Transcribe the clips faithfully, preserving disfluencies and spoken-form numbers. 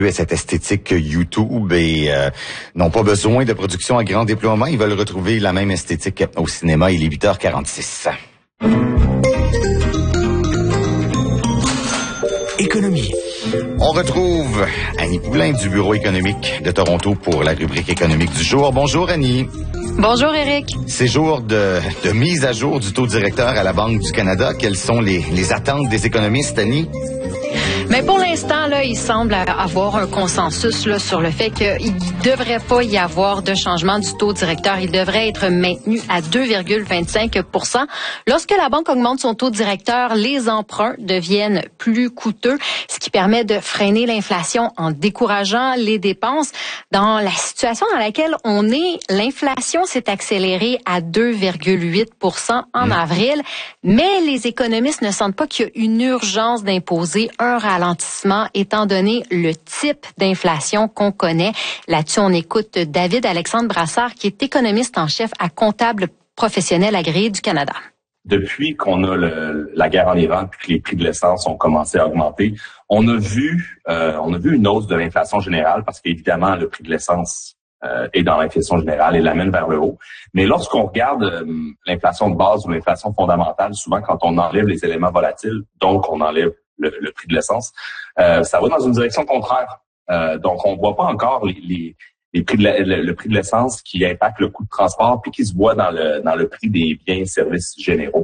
cette esthétique YouTube et euh, n'ont pas besoin de production à grand déploiement. Ils veulent retrouver la même esthétique au cinéma. Il est huit heures quarante-six. Économie. On retrouve Annie Poulain du Bureau économique de Toronto pour la rubrique économique du jour. Bonjour Annie. Bonjour Éric. C'est jour de, de mise à jour du taux directeur à la Banque du Canada. Quelles sont les, les attentes des économistes, Annie? Mais pour l'instant, là, il semble avoir un consensus là, sur le fait qu'il ne devrait pas y avoir de changement du taux directeur. Il devrait être maintenu à deux virgule vingt-cinq pour cent. Lorsque la banque augmente son taux directeur, les emprunts deviennent plus coûteux, ce qui permet de freiner l'inflation en décourageant les dépenses. Dans la situation dans laquelle on est, l'inflation s'est accélérée à deux virgule huit pour cent en mmh. avril, mais les économistes ne sentent pas qu'il y a une urgence d'imposer un ralentissement étant donné le type d'inflation qu'on connaît. Là-dessus, on écoute David Alexandre Brassard, qui est économiste en chef à Comptable Professionnel Agréé du Canada. Depuis qu'on a le, la guerre en Iran puis que les prix de l'essence ont commencé à augmenter, on a vu euh, on a vu une hausse de l'inflation générale parce qu'évidemment, le prix de l'essence euh, est dans l'inflation générale et l'amène vers le haut. Mais lorsqu'on regarde euh, l'inflation de base ou l'inflation fondamentale, souvent quand on enlève les éléments volatiles, donc on enlève Le, le prix de l'essence, euh, ça va dans une direction contraire. Euh, donc, on voit pas encore les, les, les prix de la, le, le prix de l'essence qui impacte le coût de transport puis qui se voit dans le dans le prix des biens et services généraux.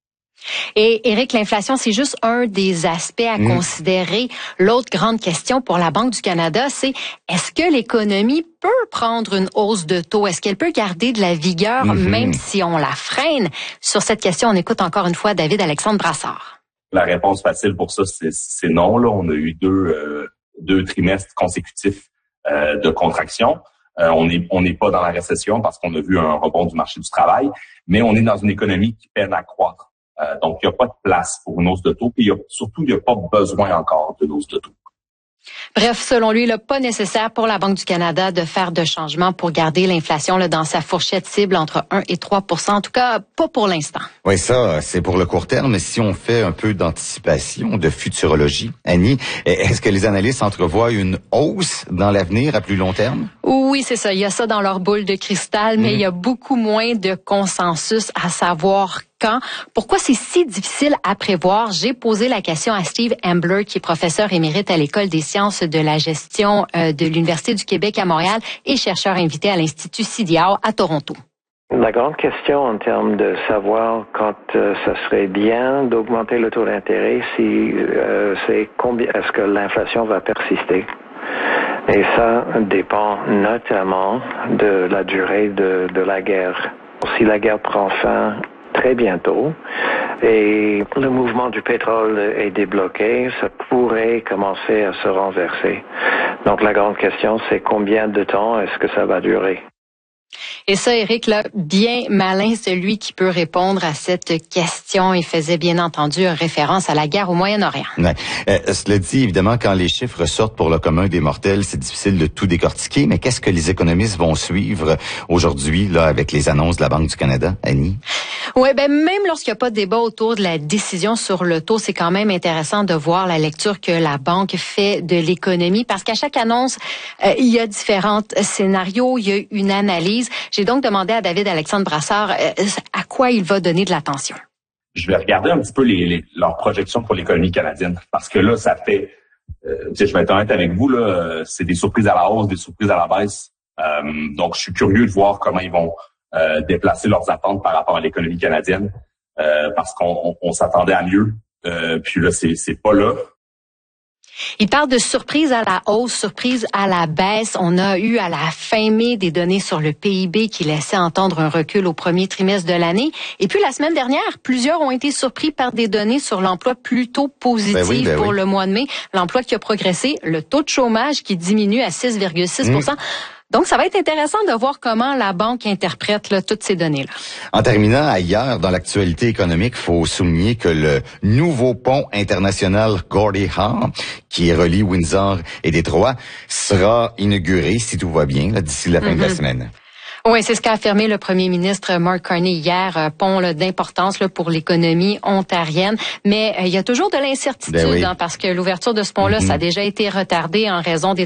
Et Éric, l'inflation, c'est juste un des aspects à mmh. considérer. L'autre grande question pour la Banque du Canada, c'est est-ce que l'économie peut prendre une hausse de taux? Est-ce qu'elle peut garder de la vigueur mmh. même si on la freine? Sur cette question, on écoute encore une fois David Alexandre Brassard. La réponse facile pour ça, c'est, c'est non. Là, on a eu deux euh, deux trimestres consécutifs euh, de contraction. Euh, on n'est on n'est pas dans la récession parce qu'on a vu un rebond du marché du travail, mais on est dans une économie qui peine à croître. Euh, donc, il n'y a pas de place pour une hausse de taux. Puis, il y a, surtout, il n'y a pas besoin encore d'une hausse de taux. Bref, selon lui, là, pas nécessaire pour la Banque du Canada de faire de changements pour garder l'inflation là, dans sa fourchette cible entre un et trois pour cent. En tout cas, pas pour l'instant. Oui, ça, c'est pour le court terme. Mais si on fait un peu d'anticipation, de futurologie, Annie, est-ce que les analystes entrevoient une hausse dans l'avenir à plus long terme? Oui, c'est ça. Il y a ça dans leur boule de cristal, mais mmh. il y a beaucoup moins de consensus à savoir quand. Pourquoi c'est si difficile à prévoir? J'ai posé la question à Steve Ambler, qui est professeur émérite à l'École des sciences de la gestion euh, de l'Université du Québec à Montréal et chercheur invité à l'Institut C D A O à Toronto. La grande question en termes de savoir quand euh, ça serait bien d'augmenter le taux d'intérêt, si euh, c'est combien est-ce que l'inflation va persister. Et ça dépend notamment de la durée de, de la guerre. Si la guerre prend fin très bientôt et le mouvement du pétrole est débloqué, ça pourrait commencer à se renverser. Donc la grande question, c'est combien de temps est-ce que ça va durer? Et ça, Éric, là, bien malin, celui qui peut répondre à cette question. Il faisait bien entendu référence à la guerre au Moyen-Orient. Ouais. Euh, cela dit, évidemment, quand les chiffres sortent pour le commun des mortels, c'est difficile de tout décortiquer. Mais qu'est-ce que les économistes vont suivre aujourd'hui, là, avec les annonces de la Banque du Canada, Annie? Oui, ben même lorsqu'il n'y a pas de débat autour de la décision sur le taux, c'est quand même intéressant de voir la lecture que la banque fait de l'économie, parce qu'à chaque annonce, euh, il y a différents scénarios, il y a une analyse. J'ai donc demandé à David Alexandre Brassard euh, à quoi il va donner de l'attention. Je vais regarder un petit peu les, les, leurs projections pour l'économie canadienne, parce que là, ça fait, euh, je vais être honnête avec vous, là, c'est des surprises à la hausse, des surprises à la baisse. Euh, donc, je suis curieux de voir comment ils vont euh, déplacer leurs attentes par rapport à l'économie canadienne, euh, parce qu'on on, on s'attendait à mieux. Euh, puis là, c'est, c'est pas là. Il parle de surprise à la hausse, surprise à la baisse. On a eu à la fin mai des données sur le P I B qui laissaient entendre un recul au premier trimestre de l'année. Et puis la semaine dernière, plusieurs ont été surpris par des données sur l'emploi plutôt positives ben oui, ben pour oui. le mois de mai. L'emploi qui a progressé, le taux de chômage qui diminue à six virgule six pour cent. Mmh. Donc, ça va être intéressant de voir comment la banque interprète là, toutes ces données-là. En terminant, ailleurs, dans l'actualité économique, il faut souligner que le nouveau pont international Gordie Howe, qui relie Windsor et Détroit, sera inauguré, si tout va bien, là, d'ici la fin mm-hmm. de la semaine. Oui, c'est ce qu'a affirmé le premier ministre Mark Carney hier, un pont là, d'importance là, pour l'économie ontarienne. Mais euh, il y a toujours de l'incertitude, ben oui. hein, parce que l'ouverture de ce pont-là, mm-hmm. ça a déjà été retardé en raison des